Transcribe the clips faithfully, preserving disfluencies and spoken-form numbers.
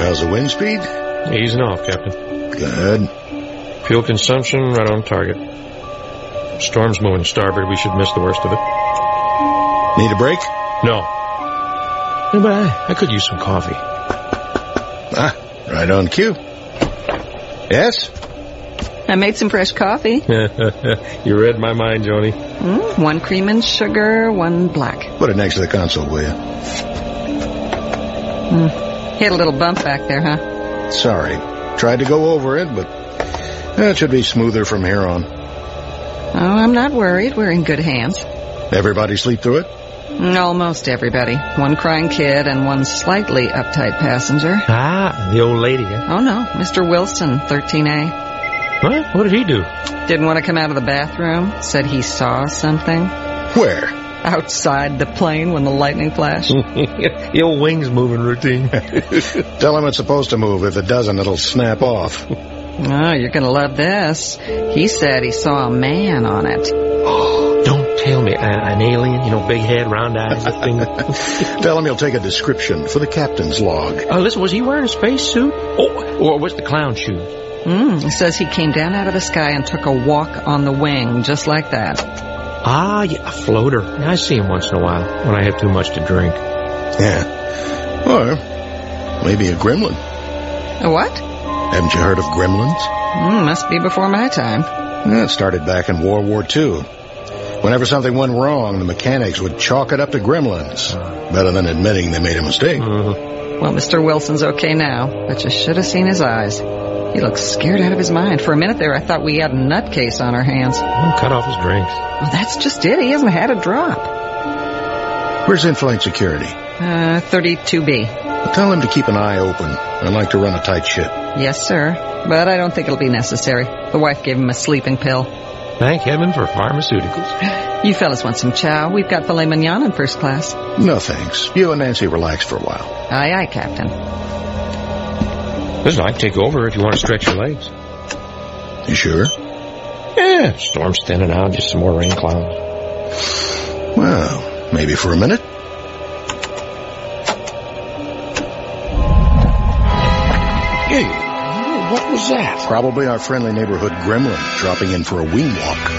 How's the wind speed? Easing off, Captain. Good. Fuel consumption right on target. Storm's moving starboard. We should miss the worst of it. Need a break? No. Yeah, but I, I could use some coffee. Ah, right on cue. Yes? I made some fresh coffee. You read my mind, Joni. Mm, one cream and sugar, one black. Put it next to the console, will you? Mm. Hit a little bump back there, huh? Sorry. Tried to go over it, but it should be smoother from here on. Oh, I'm not worried. We're in good hands. Everybody sleep through it? Almost everybody. One crying kid and one slightly uptight passenger. Ah, the old lady, eh? Oh, no. Mister Wilson, thirteen A. What? What did he do? Didn't want to come out of the bathroom. Said he saw something. Where? Outside the plane when the lightning flashed. The old wings moving routine. Tell him it's supposed to move. If it doesn't, it'll snap off. Oh, you're going to love this. He said he saw a man on it. Oh, don't tell me. A- an alien, you know, big head, round eyes, that thing. Tell him he'll take a description for the captain's log. Oh, listen, was he wearing a spacesuit? Oh, or was the clown shoes? Mm, he says he came down out of the sky and took a walk on the wing, just like that. Ah, yeah, a floater. I see him once in a while when I have too much to drink. Yeah. Or maybe a gremlin. A what? Haven't you heard of gremlins? Mm, must be before my time. Yeah, it started back in World War Two. Whenever something went wrong, the mechanics would chalk it up to gremlins. Better than admitting they made a mistake. Mm-hmm. Well, Mister Wilson's okay now, but you should have seen his eyes. He looks scared out of his mind. For a minute there, I thought we had a nutcase on our hands. Well, cut off his drinks. Well, that's just it. He hasn't had a drop. Where's in-flight security? Uh, thirty-two B. Tell him to keep an eye open. I like to run a tight ship. Yes, sir. But I don't think it'll be necessary. The wife gave him a sleeping pill. Thank heaven for pharmaceuticals. You fellas want some chow? We've got filet mignon in first class. No, thanks. You and Nancy relax for a while. Aye, aye, Captain. Listen, I can take over if you want to stretch your legs. You sure? Yeah, storm's thinning out, just some more rain clouds. Well, maybe for a minute. Hey, what was that? Probably our friendly neighborhood gremlin dropping in for a wing walk.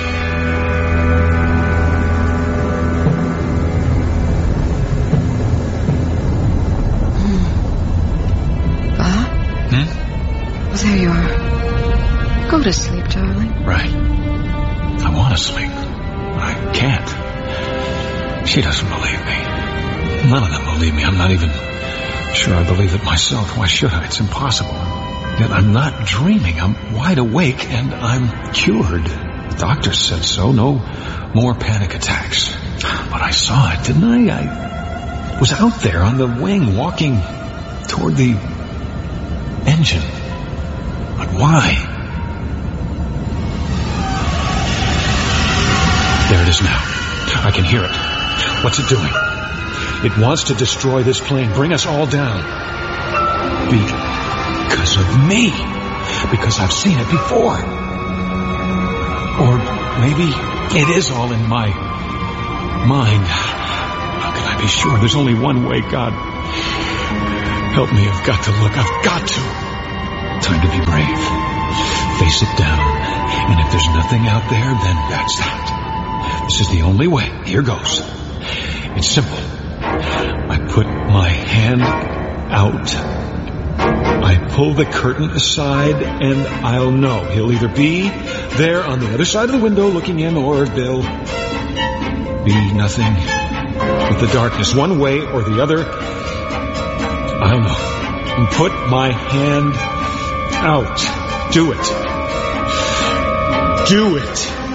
There you are. Go to sleep, darling. Right. I want to sleep, but I can't. She doesn't believe me. None of them believe me. I'm not even sure I believe it myself. Why should I? It's impossible. Yet I'm not dreaming. I'm wide awake and I'm cured. The doctor said so. No more panic attacks. But I saw it, didn't I? I was out there on the wing walking toward the engine. But why? There it is now. I can hear it. What's it doing? It wants to destroy this plane, bring us all down. Because of me. Because I've seen it before. Or maybe it is all in my mind. How can I be sure? There's only one way, God. Help me, I've got to look. I've got to. Time to be brave. Face it down. And if there's nothing out there, then that's that. This is the only way. Here goes. It's simple. I put my hand out. I pull the curtain aside, and I'll know. He'll either be there on the other side of the window looking in, or there'll be nothing but the darkness. One way or the other. I know. And put my hand out. Do it. Do it.